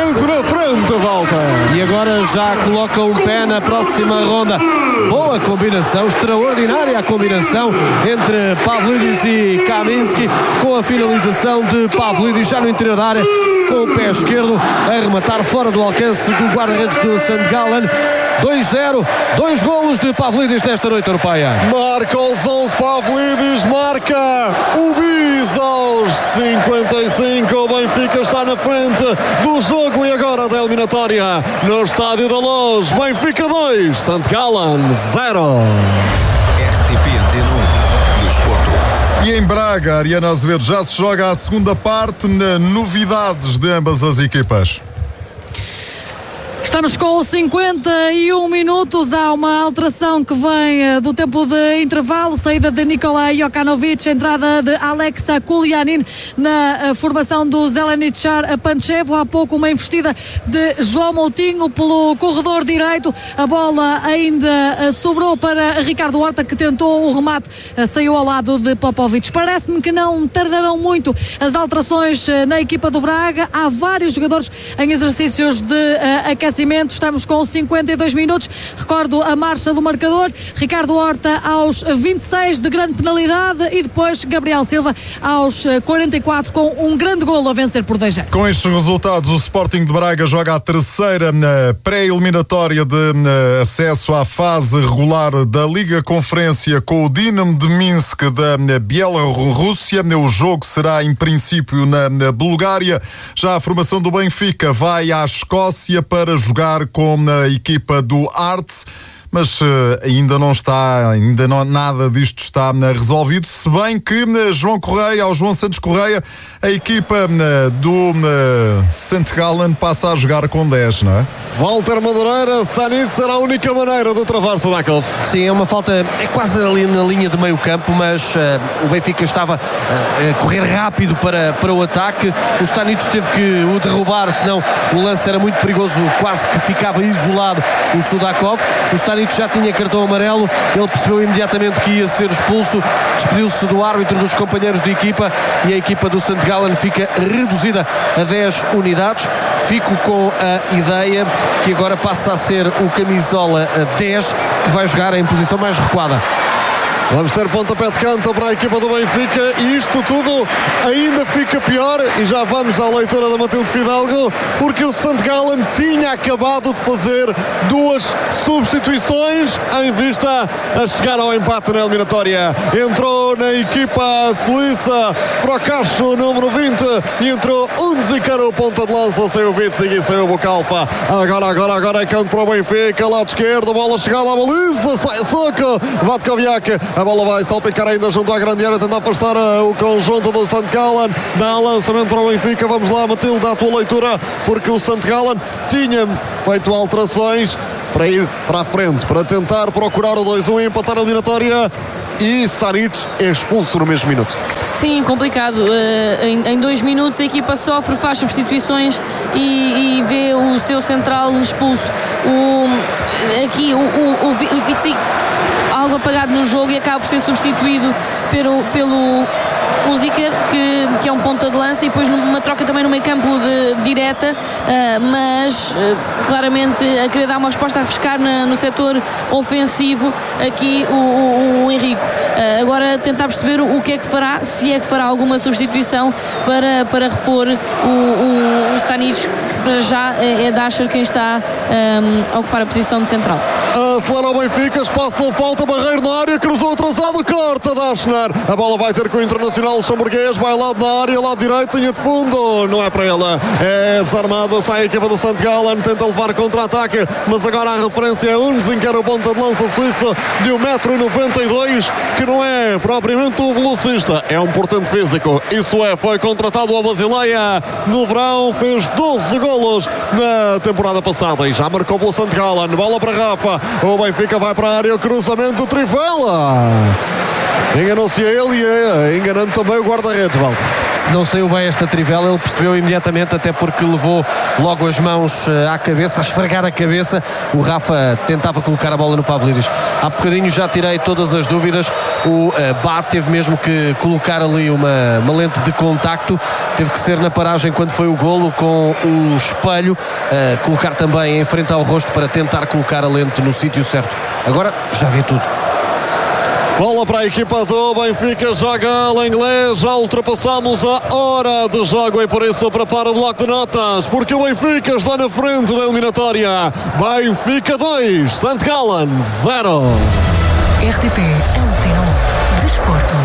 muito na frente, volta. E agora já coloca um pé na próxima ronda. Boa combinação, extraordinária a combinação entre Pavlidis e Kaminski, com a finalização de Pavlidis já no interior da área, com o pé esquerdo a rematar fora do alcance do guarda-redes do St. Gallen. 2-0, 2 golos de Pavlidis nesta noite europeia. Marca os 11 Pavlidis, marca o bis aos 55. O Benfica está na frente do jogo e agora da eliminatória no Estádio da Luz. Benfica 2, St. Gallen 0. RTP Antena 1 do Desporto. E em Braga, Ariana Azevedo, já se joga a segunda parte. Novidades de ambas as equipas. Estamos com 51 minutos, há uma alteração que vem do tempo de intervalo, saída de Nikola Jokanovic, entrada de Alexa Kuljanin na formação do Zelenichar Panchevo. Há pouco uma investida de João Moutinho pelo corredor direito, a bola ainda sobrou para Ricardo Horta, que tentou o remate, saiu ao lado de Popovic. Parece-me que não tardarão muito as alterações na equipa do Braga, há vários jogadores em exercícios de aquecimento. Estamos com 52 minutos. Recordo a marcha do marcador: Ricardo Horta aos 26 de grande penalidade e depois Gabriel Silva aos 44 com um grande golo a vencer por 2-0. Com estes resultados, o Sporting de Braga joga a terceira pré-eliminatória de acesso à fase regular da Liga Conferência com o Dinamo de Minsk da Bielorrússia. O jogo será em princípio na Bulgária. Já a formação do Benfica vai à Escócia para jogar com a equipa do Hearts, mas ainda não nada disto está resolvido, se bem que ao João Santos Correia, a equipa do St. Gallen passa a jogar com 10, não é? Walter Madureira, Stanit será a única maneira de travar Sudakov. Sim, é uma falta, é quase ali na linha de meio campo, mas o Benfica estava a correr rápido para o ataque. O Stanit teve que o derrubar, senão o lance era muito perigoso, quase que ficava isolado o Sudakov. O Stanit já tinha cartão amarelo, ele percebeu imediatamente que ia ser expulso, despediu-se do árbitro, dos companheiros de equipa, e a equipa do St. Gallen fica reduzida a 10 unidades. Fico com a ideia que agora passa a ser o camisola 10 que vai jogar em posição mais recuada. Vamos ter pontapé de canto para a equipa do Benfica e isto tudo ainda fica pior, e já vamos à leitura da Matilde Fidalgo, porque o St. Gallen tinha acabado de fazer 2 substituições em vista a chegar ao empate na eliminatória. Entrou na equipa suíça Frocacho, número 20, e entrou Unziker, o ponta de lança, saiu Witzig e saiu Bucalfa. Agora é canto para o Benfica, lado esquerdo, bola chegada à baliza, sai soco, Vatkoviak. A bola vai salpicar ainda junto à grande área, tenta afastar o conjunto do St. Gallen. Dá lançamento para o Benfica. Vamos lá, Matilde, dá a tua leitura, porque o St. Gallen tinha feito alterações para ir para a frente, para tentar procurar o 2-1 e empatar a eliminatória. E Staric é expulso no mesmo minuto. Sim, complicado. Em 2 minutos a equipa sofre, faz substituições e vê o seu central expulso. O Witzig algo apagado no jogo e acaba por ser substituído pelo Unziker, que é um ponta de lança, e depois numa troca também no meio campo direta, mas claramente a querer dar uma resposta a refrescar no setor ofensivo aqui o Henrico. Agora tentar perceber o que é que fará, se é que fará alguma substituição para repor o Stanic, que para já é Dasher quem está a ocupar a posição de central. Acelera o Benfica, espaço não falta, Barreiro na área, cruzou atrasado, corta Dashner. A bola vai ter com o Internacional luxemburguês, vai lado na área, lado direito, linha de fundo, não é para ela, é desarmado, sai a equipa do St. Gallen, tenta levar contra-ataque, mas agora a referência é Unziker, o ponta de lança suíço de 1,92 m, que não é propriamente um velocista, é um portento físico. Isso é, foi contratado ao Basileia no verão, fez 12 golos na temporada passada e já marcou pelo St. Gallen. Bola para Rafa, o Benfica vai para a área, cruzamento do Trivela. Enganou-se ele e enganando também o guarda-redes, Walter. não saiu bem esta trivela, ele percebeu imediatamente, até porque levou logo as mãos à cabeça, a esfregar a cabeça. O Rafa tentava colocar a bola no Pavlidis. Há bocadinho já tirei todas as dúvidas. O Bate teve mesmo que colocar ali uma lente de contacto, teve que ser na paragem quando foi o golo, com um espelho, colocar também em frente ao rosto para tentar colocar a lente no sítio certo. Agora já vê tudo. Bola para a equipa do Benfica, joga Lenglet, já ultrapassamos a hora de jogo e por isso prepara o bloco de notas, porque o Benfica está na frente da eliminatória. Benfica 2, St. Gallen 0. RTP Antena 1 Desporto.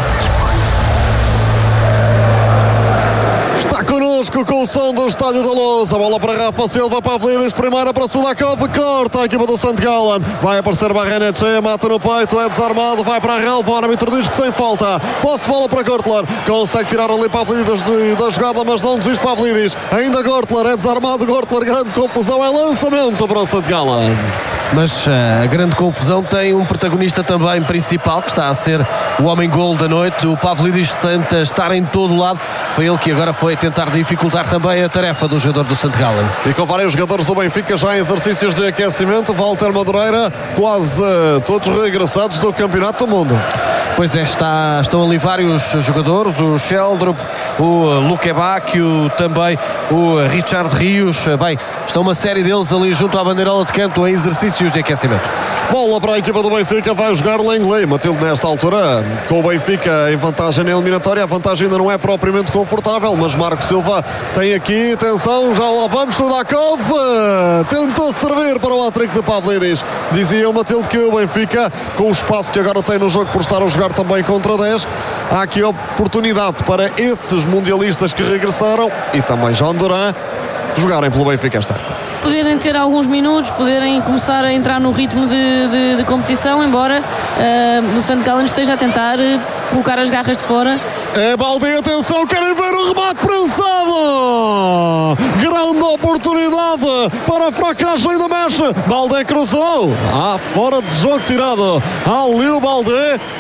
Está connosco com o som do Estádio da Luz. A bola para Rafa Silva, Pavlidis, primeira para Sudakov, corta a equipa do St. Gallen. Vai aparecer Barrenetxea, mata no peito, é desarmado, vai para a relva, o árbitro diz que sem falta. Posse de bola para Gortler, consegue tirar ali Pavlidis da jogada, mas não desiste Pavlidis. Ainda Gortler, é desarmado Gortler, grande confusão, é lançamento para o St. Gallen. Mas a grande confusão tem um protagonista também principal, que está a ser o homem-gol da noite. O Pavlidis tenta estar em todo o lado. Foi ele que agora foi tentar dificultar também a tarefa do jogador do St. Gallen. E com vários jogadores do Benfica já em exercícios de aquecimento. Walter Madureira, quase todos regressados do Campeonato do Mundo. Pois é, estão ali vários jogadores, o Sheldrup, o Luque Bacchio, também o Richard Rios. Bem, estão uma série deles ali junto à bandeirola de canto em exercícios de aquecimento. Bola para a equipa do Benfica, vai jogar Lenglet. Matilde, nesta altura, com o Benfica em vantagem na eliminatória, a vantagem ainda não é propriamente confortável, mas Marco Silva tem aqui, atenção, já lá vamos, Sudakov tentou servir para o hat-trick de Pavlidis. Dizia o Matilde que o Benfica, com o espaço que agora tem no jogo por estar a jogar também contra 10, há aqui oportunidade para esses mundialistas que regressaram e também João Duran jogarem pelo Benfica esta época. Poderem ter alguns minutos, poderem começar a entrar no ritmo de competição, embora o St. Gallen esteja a tentar colocar as garras de fora. É Balde, atenção, querem ver o remate prensado! Grande oportunidade para a fracagem da mecha. Balde cruzou, fora de jogo tirado. Ali o Balde.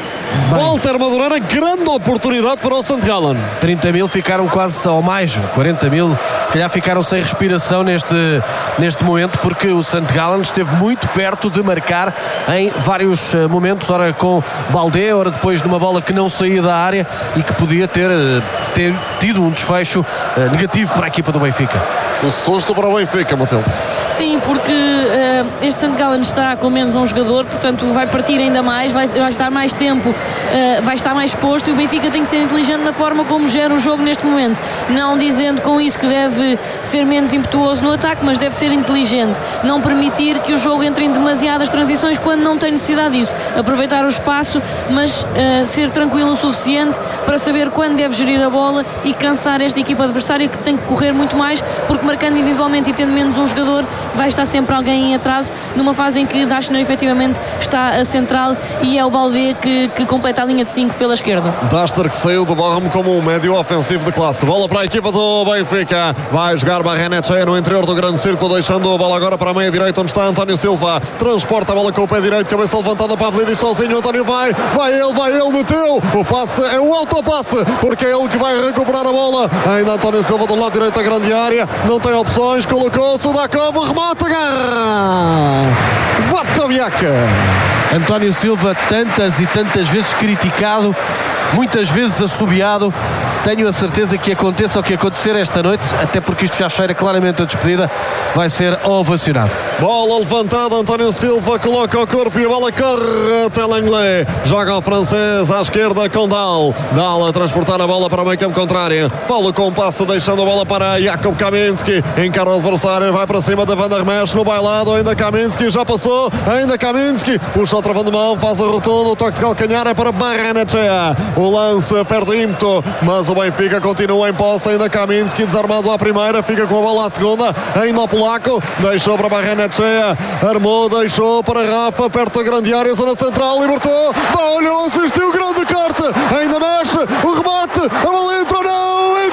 Walter Madureira, grande oportunidade para o St. Gallen. 30 mil ficaram quase, ou mais, 40 mil, se calhar ficaram sem respiração neste momento, porque o St. Gallen esteve muito perto de marcar em vários momentos, ora com Balde, ora depois de uma bola que não saía da área e que podia ter tido um desfecho negativo para a equipa do Benfica. O susto para o Benfica, Matilde. Sim, porque este St. Gallen está com menos um jogador, portanto vai partir ainda mais, vai estar mais tempo, vai estar mais exposto, e o Benfica tem que ser inteligente na forma como gera o jogo neste momento, não dizendo com isso que deve ser menos impetuoso no ataque, mas deve ser inteligente, não permitir que o jogo entre em demasiadas transições quando não tem necessidade disso, aproveitar o espaço, mas ser tranquilo o suficiente para saber quando deve gerir a bola e cansar esta equipa adversária, que tem que correr muito mais, porque marcando individualmente e tendo menos um jogador, vai estar sempre alguém em atraso, numa fase em que Dachner efetivamente está a central e é o Balde que completa a linha de 5 pela esquerda. Dachner, que saiu do Bochum como um médio ofensivo de classe. Bola para a equipa do Benfica, vai jogar Barrenetxea no interior do grande círculo, deixando a bola agora para a meia direita, onde está António Silva, transporta a bola com o pé direito, cabeça levantada para Pavlidis sozinho. António vai ele, meteu o passe, é um autopasse, porque é ele que vai recuperar a bola. Ainda António Silva do lado direito da grande área, não tem opções, colocou Sudakov, remata, garra Vatkoviak. António Silva, tantas e tantas vezes criticado, muitas vezes assobiado. Tenho a certeza que aconteça o que acontecer esta noite, até porque isto já cheira claramente a despedida, vai ser ovacionado. Bola levantada, António Silva coloca o corpo e a bola corre até Lenglet. Joga o francês à esquerda com Dal a transportar a bola para o meio campo contrário. Fala com o passe, deixando a bola para Jakub Kaminski. Encara o adversário, vai para cima da Van der Mesch no bailado. Ainda Kaminski, já passou. Ainda Kaminski, puxa o travão de mão, faz o rotundo. O toque de calcanhar é para Barrenetxea. O lance perde ímpeto, mas o Benfica continua em posse. Ainda Kaminski, desarmado à primeira, fica com a bola à segunda. Ainda o polaco, deixou para Barrenetxea. Armou, deixou para Rafa, perto da grande área, zona central, libertou, olhou, assistiu, grande corte, ainda mexe, o remate, a bola entrou, não,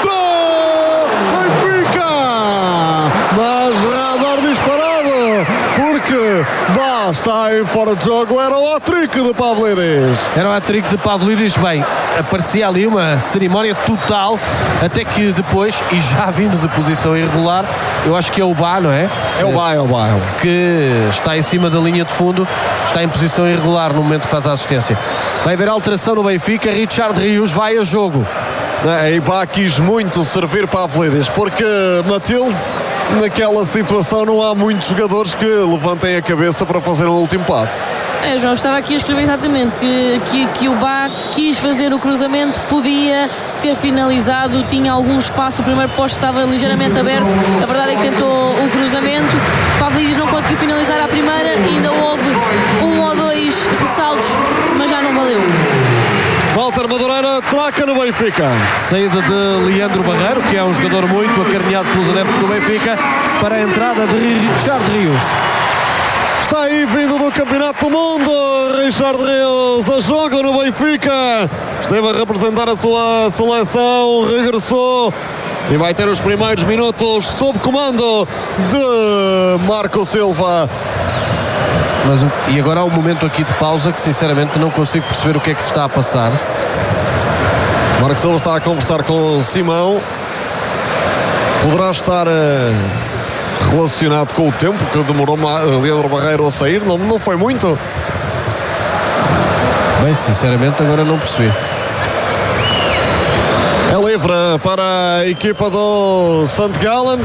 entrou, Benfica, mas radar disparado, porque Bá está aí fora de jogo. Era o hat-trick de Pavlidis. Era o hat-trick de Pavlidis. Bem, aparecia ali uma cerimónia total, até que depois, e já vindo de posição irregular, eu acho que é o Bá, não é? É o Bá. Que está em cima da linha de fundo, está em posição irregular no momento que faz a assistência. Vai haver alteração no Benfica. Richard Rios vai a jogo. E Bá quis muito servir Pavlidis, porque Matilde, naquela situação, não há muitos jogadores que levantem a cabeça para fazer o último passe. João, estava aqui a escrever exatamente que o Bá quis fazer o cruzamento, podia ter finalizado, tinha algum espaço, o primeiro posto estava ligeiramente aberto, a verdade é que tentou o cruzamento, Pavlidis não conseguiu finalizar à primeira, ainda houve um ou dois ressaltos, mas já não valeu. Walter Madureira troca no Benfica. Saída de Leandro Barreiro, que é um jogador muito acarinhado pelos adeptos do Benfica, para a entrada de Richard Rios. Está aí vindo do Campeonato do Mundo, Richard Rios a jogo no Benfica. Esteve a representar a sua seleção, regressou e vai ter os primeiros minutos sob comando de Marco Silva. E agora há um momento aqui de pausa que sinceramente não consigo perceber o que é que se está a passar. Marco Silva está a conversar com Simão. Poderá estar relacionado com o tempo que demorou Leandro Barreiro a sair. Não foi muito. Bem, sinceramente agora não percebi. É livre para a equipa do St. Gallen.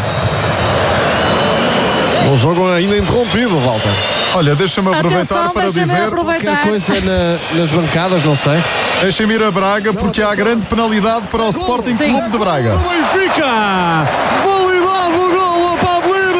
O jogo ainda interrompido, Walter. Olha, deixa-me aproveitar para dizer qualquer coisa nas bancadas, não sei. Deixa-me ir a Braga porque há grande penalidade para o Sporting Clube de Braga. Benfica! Validado o gol a Pavlidis!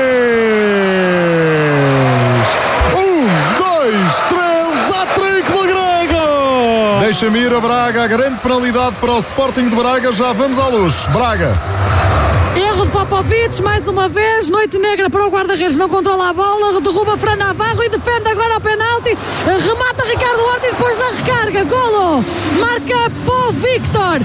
1, 2, 3, hat-trick do grego! Deixa-me ir a Braga, a grande penalidade para o Sporting de Braga. Já vamos à luz. Braga. Erro de Popovic, mais uma vez, noite negra para o guarda-redes, não controla a bola, derruba Fran Navarro e defende agora o penalti, remata Ricardo Horta e depois na recarga, golo, marca Paul Victor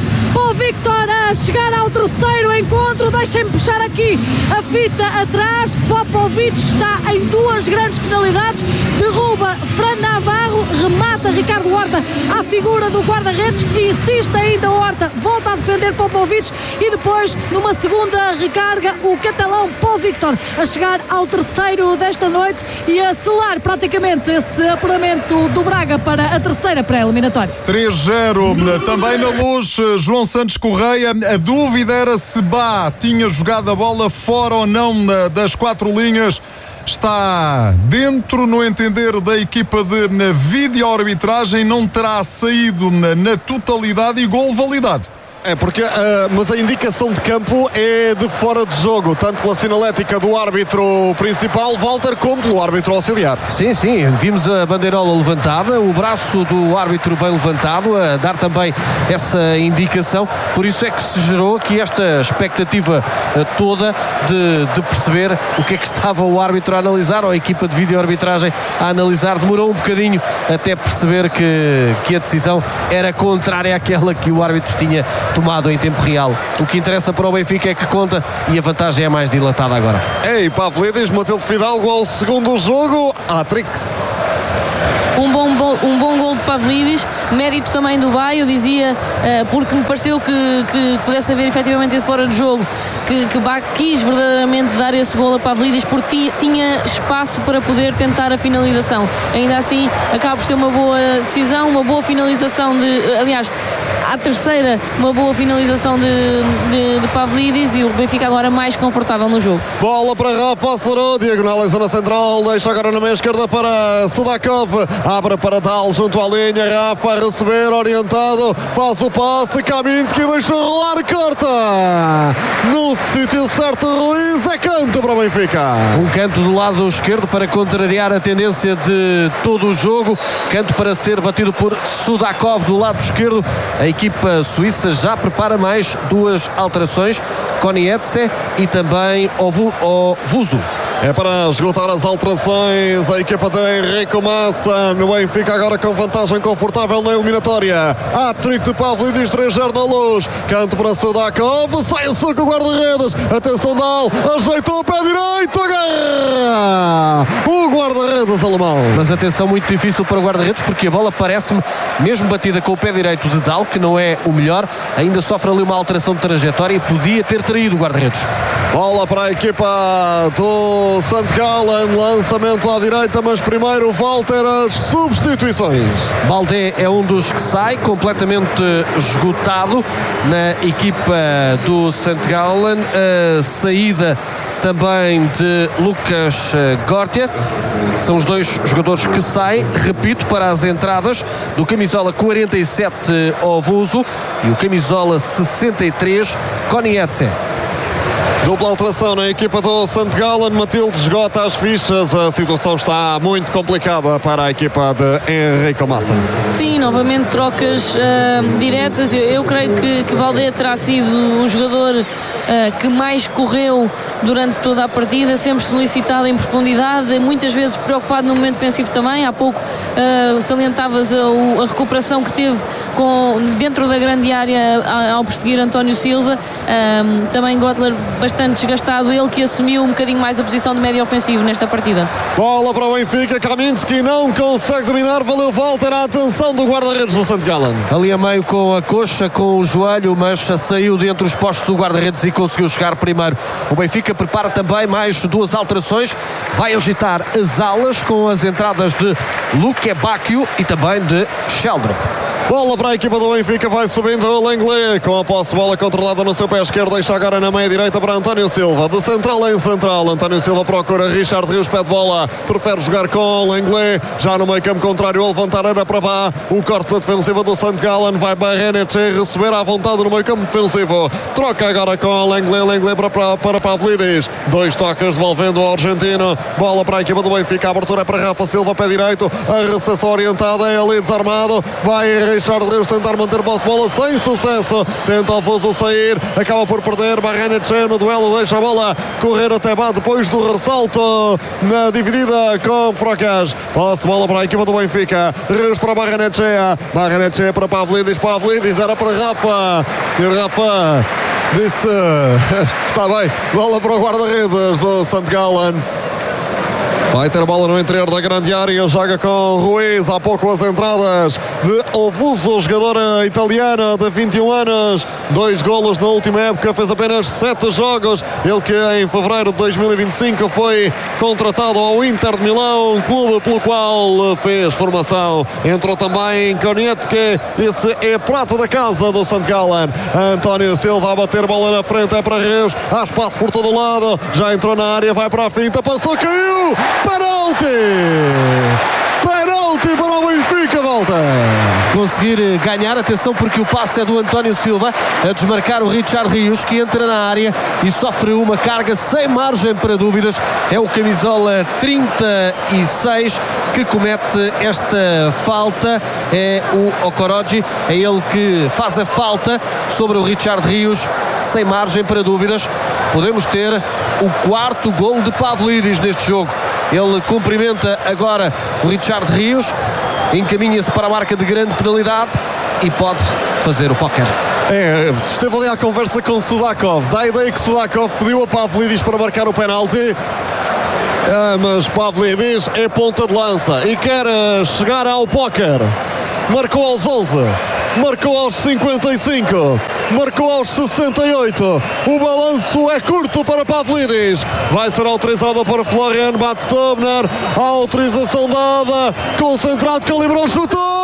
a chegar ao terceiro encontro. Deixem-me puxar aqui a fita atrás. Popovic está em duas grandes penalidades, derruba Fran Navarro, remata Ricardo Horta à figura do guarda-redes e insiste ainda Horta, volta a defender Popovic e depois numa segunda recarga o catalão Paul Victor a chegar ao terceiro desta noite e a selar praticamente esse apuramento do Braga para a terceira pré-eliminatória. 3-0 também na luz. João Santos Correia, a dúvida era se Bá tinha jogado a bola fora ou não das quatro linhas. Está dentro, no entender da equipa de vídeo-arbitragem, não terá saído na totalidade e gol validado. É porque, mas a indicação de campo é de fora de jogo, tanto pela sinalética do árbitro principal, Walter, como pelo árbitro auxiliar. Sim, vimos a bandeirola levantada, o braço do árbitro bem levantado, a dar também essa indicação, por isso é que se gerou aqui esta expectativa toda de perceber o que é que estava o árbitro a analisar, ou a equipa de vídeo-arbitragem a analisar. Demorou um bocadinho até perceber que a decisão era contrária àquela que o árbitro tinha tomado em tempo real. O que interessa para o Benfica é que conta e a vantagem é mais dilatada agora. Ei, Pavlidis, Matilde Fidalgo ao segundo jogo, hat-trick. Um bom gol de Pavlidis, mérito também do Bá, eu dizia, porque me pareceu que pudesse haver efetivamente esse fora de jogo, que Bá quis verdadeiramente dar esse gol a Pavlidis porque tinha espaço para poder tentar a finalização. Ainda assim, acaba por ser uma boa decisão, uma boa finalização aliás, à terceira, uma boa finalização de Pavlidis e o Benfica agora mais confortável no jogo. Bola para Rafa, acelerou, diagonal em zona central, deixa agora na meia esquerda para Sudakov, abre para Dal junto à linha, Rafa a receber, orientado, faz o passe, Kaminski deixa rolar, corta no sítio certo, Ruiz, é canto para o Benfica. Um canto do lado esquerdo para contrariar a tendência de todo o jogo, canto para ser batido por Sudakov do lado esquerdo. A equipa suíça já prepara mais duas alterações, Konietze e também Ovuzu. É para esgotar as alterações a equipa de Henrique Massa no Benfica, agora com vantagem confortável na eliminatória. Hat-trick de Pavlidis, 3-0 na luz, canto para Sudakov, sai o soco guarda-redes, atenção Dal, ajeitou o pé direito, agarra o guarda-redes alemão. Mas atenção, muito difícil para o guarda-redes, porque a bola parece-me, mesmo batida com o pé direito de Dal, que não é o melhor, ainda sofre ali uma alteração de trajetória e podia ter traído o guarda-redes. Bola para a equipa do St. Gallen, lançamento à direita, mas primeiro Walter, as substituições. Baldé é um dos que sai completamente esgotado na equipa do St. Gallen. A saída também de Lucas Gortia. São os dois jogadores que saem, repito, para as entradas do camisola 47 Ovuso e o camisola 63 Konietze. Dupla alteração na equipa do St. Gallen. Matilde esgota as fichas. A situação está muito complicada para a equipa de Henrique Massa. Sim, novamente trocas diretas. Eu creio que Baldé terá sido o jogador que mais correu durante toda a partida, sempre solicitado em profundidade, muitas vezes preocupado no momento defensivo também. Há pouco salientavas a recuperação que teve dentro da grande área ao perseguir António Silva. Também Gottler bastante desgastado, ele que assumiu um bocadinho mais a posição de médio ofensivo nesta partida. Bola para o Benfica, Kaminski não consegue dominar, valeu Walter, a atenção do guarda-redes do St. Gallen. Ali a meio com a coxa, com o joelho, mas saiu de entre os postos do guarda-redes e conseguiu chegar primeiro. O Benfica prepara também mais duas alterações, vai agitar as alas com as entradas de Luque Bacchio e também de Sheldrup. Bola para a equipa do Benfica, vai subindo o Lenglet, com a posse de bola controlada no seu pé esquerdo, deixa agora na meia direita para António Silva, de central em central. António Silva procura Richard Rios, pé de bola, prefere jogar com Lenglet, já no meio campo contrário, a levantar era para Bá, o corte da defensiva do St. Gallen, vai Barrenetche receber à vontade no meio campo defensivo, troca agora com Lenglet para Pavlidis, dois toques devolvendo ao argentino, bola para a equipa do Benfica, a abertura é para Rafa Silva, pé direito, a recepção orientada é ali desarmado, vai Richard Rios tentar manter posse de bola sem sucesso, tenta o Fuso sair, acaba por perder, Barrenetche no duelo, deixa a bola correr até Bá depois do ressalto na dividida com Frocas. Posse de bola para a equipa do Benfica, Rios para Barrenetche para Pavlidis era para Rafa e o Rafa disse está bem, bola para o guarda-redes do St. Gallen. Vai ter bola no interior da grande área, joga com Ruiz, há pouco as entradas de Ovuso, jogadora italiana de 21 anos, 2 golos na última época, fez apenas 7 jogos, ele que em fevereiro de 2025 foi contratado ao Inter de Milão, clube pelo qual fez formação. Entrou também Konietke, esse é prata da casa do St. Gallen. António Silva a bater bola na frente, é para Rios, há espaço por todo o lado, já entrou na área, vai para a finta, passou, caiu! Penalti para o Benfica, volta. Conseguir ganhar, atenção porque o passe é do António Silva a desmarcar o Richard Rios, que entra na área e sofre uma carga sem margem para dúvidas. É o camisola 36 que comete esta falta, é o Okoroji, é ele que faz a falta sobre o Richard Rios, sem margem para dúvidas. Podemos ter o quarto golo de Pavlidis neste jogo. Ele cumprimenta agora o Richard Rios, encaminha-se para a marca de grande penalidade e pode fazer o póquer. Esteve ali à conversa com Sudakov, dá a ideia que Sudakov pediu a Pavlidis para marcar o penalti, mas Pavlidis é ponta de lança e quer chegar ao póquer. Marcou aos 11, marcou aos 55, marcou aos 68. O balanço é curto para Pavlidis. Vai ser autorizado para Florian Batstobner. A autorização dada. Concentrado, calibrou, chutou.